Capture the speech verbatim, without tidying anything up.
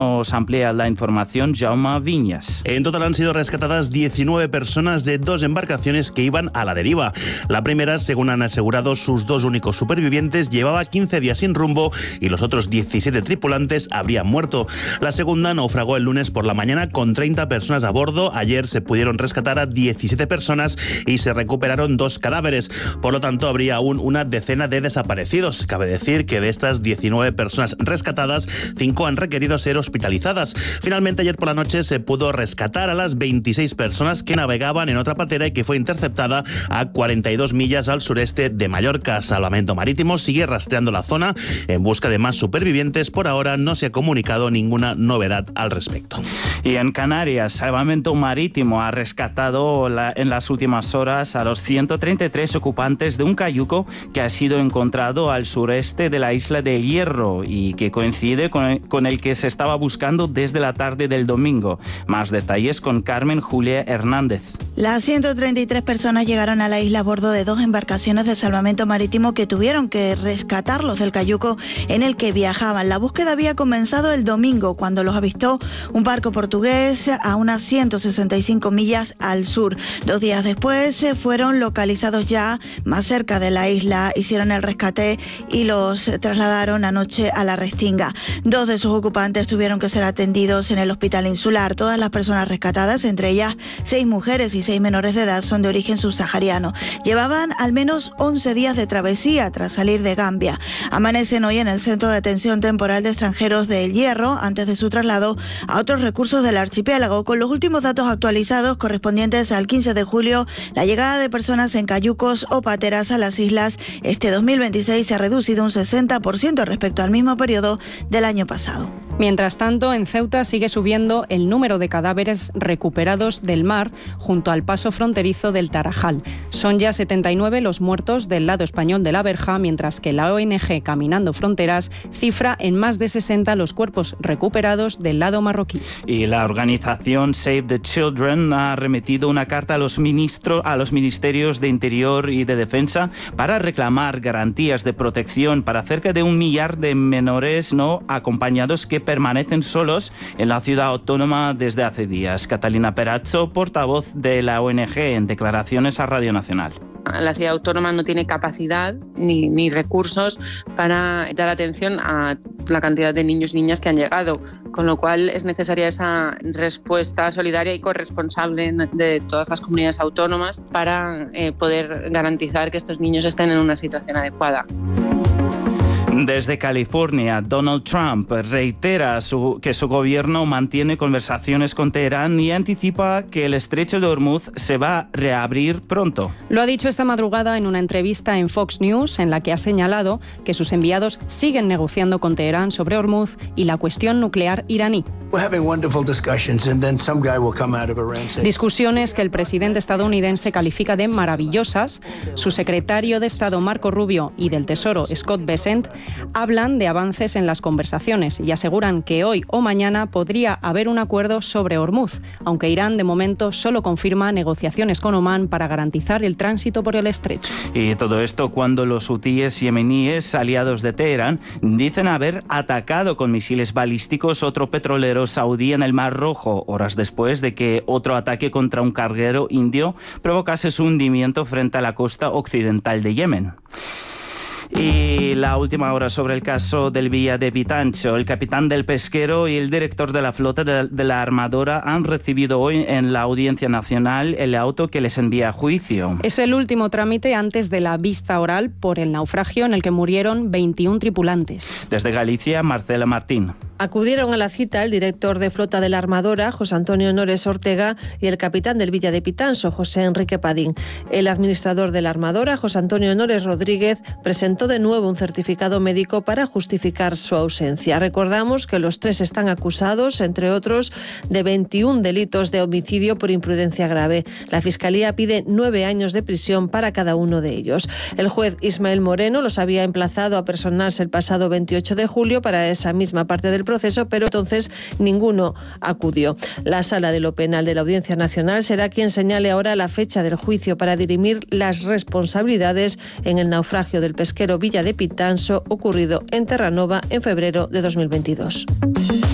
Nos amplía la información Jaume Viñas. En total han sido rescatadas diecinueve personas de dos embarcaciones que iban a la deriva. La primera, según han asegurado sus dos únicos supervivientes, llevaba quince días sin rumbo y los otros diecisiete tripulantes habrían muerto. La segunda naufragó el lunes por la mañana con treinta personas a bordo. Ayer se pudieron rescatar a diecisiete personas y se recuperaron dos cadáveres. Por lo tanto, habría aún una decena de desaparecidos. Cabe decir que de estas diecinueve personas rescatadas, cinco han requerido ser hospitalizadas. hospitalizadas. Finalmente, ayer por la noche se pudo rescatar a las veintiséis personas que navegaban en otra patera y que fue interceptada a cuarenta y dos millas al sureste de Mallorca. Salvamento Marítimo sigue rastreando la zona en busca de más supervivientes. Por ahora no se ha comunicado ninguna novedad al respecto. Y en Canarias, Salvamento Marítimo ha rescatado la, en las últimas horas a los ciento treinta y tres ocupantes de un cayuco que ha sido encontrado al sureste de la isla de El Hierro y que coincide con el, con el que se estaba buscando desde la tarde del domingo. Más detalles con Carmen Julia Hernández. Las ciento treinta y tres personas llegaron a la isla a bordo de dos embarcaciones de salvamento marítimo que tuvieron que rescatarlos del cayuco en el que viajaban. La búsqueda había comenzado el domingo cuando los avistó un barco portugués a unas ciento sesenta y cinco millas al sur. Dos días después fueron localizados ya más cerca de la isla, hicieron el rescate y los trasladaron anoche a la Restinga. Dos de sus ocupantes tuvieron que ser atendidos en el hospital insular. Todas las personas rescatadas, entre ellas seis mujeres y seis menores de edad, son de origen subsahariano. Llevaban al menos once días de travesía tras salir de Gambia. Amanecen hoy en el Centro de Atención Temporal de Extranjeros de El Hierro antes de su traslado a otros recursos del archipiélago. Con los últimos datos actualizados correspondientes al quince de julio, la llegada de personas en cayucos o pateras a las islas este dos mil veintiséis se ha reducido un sesenta por ciento respecto al mismo periodo del año pasado. Mientras tanto, en Ceuta sigue subiendo el número de cadáveres recuperados del mar junto al paso fronterizo del Tarajal. Son ya setenta y nueve los muertos del lado español de la verja, mientras que la O N G Caminando Fronteras cifra en más de sesenta los cuerpos recuperados del lado marroquí. Y la organización Save the Children ha remitido una carta a los, ministros, a los ministerios de Interior y de Defensa para reclamar garantías de protección para cerca de un millar de menores no acompañados que permanecen solos en la ciudad autónoma desde hace días. Catalina Perazzo, portavoz de la O N G, en declaraciones a Radio Nacional. La ciudad autónoma no tiene capacidad ni, ni recursos para dar atención a la cantidad de niños y niñas que han llegado, con lo cual es necesaria esa respuesta solidaria y corresponsable de todas las comunidades autónomas para eh, poder garantizar que estos niños estén en una situación adecuada. Desde California, Donald Trump reitera su, que su gobierno mantiene conversaciones con Teherán y anticipa que el estrecho de Hormuz se va a reabrir pronto. Lo ha dicho esta madrugada en una entrevista en Fox News, en la que ha señalado que sus enviados siguen negociando con Teherán sobre Hormuz y la cuestión nuclear iraní. Discusiones que el presidente estadounidense califica de maravillosas. Su secretario de Estado, Marco Rubio, y del Tesoro, Scott Bessent, hablan de avances en las conversaciones y aseguran que hoy o mañana podría haber un acuerdo sobre Hormuz, aunque Irán de momento solo confirma negociaciones con Omán para garantizar el tránsito por el estrecho. Y todo esto cuando los hutíes yemeníes, aliados de Teherán, dicen haber atacado con misiles balísticos otro petrolero saudí en el Mar Rojo, horas después de que otro ataque contra un carguero indio provocase su hundimiento frente a la costa occidental de Yemen. Y la última hora sobre el caso del Villa de Pitancho. El capitán del pesquero y el director de la flota de, de la armadora han recibido hoy en la Audiencia Nacional el auto que les envía a juicio. Es el último trámite antes de la vista oral por el naufragio en el que murieron veintiún tripulantes. Desde Galicia, Marcela Martín. Acudieron a la cita el director de flota de la armadora, José Antonio Nores Ortega, y el capitán del Villa de Pitanso, José Enrique Padín. El administrador de la armadora, José Antonio Nores Rodríguez, presentó de nuevo un certificado médico para justificar su ausencia. Recordamos que los tres están acusados, entre otros, de veintiún delitos de homicidio por imprudencia grave. La Fiscalía pide nueve años de prisión para cada uno de ellos. El juez Ismael Moreno los había emplazado a personarse el pasado veintiocho de julio para esa misma parte del proceso, pero entonces ninguno acudió. La Sala de lo Penal de la Audiencia Nacional será quien señale ahora la fecha del juicio para dirimir las responsabilidades en el naufragio del pesquero Villa de Pitanso ocurrido en Terranova en febrero de dos mil veintidós.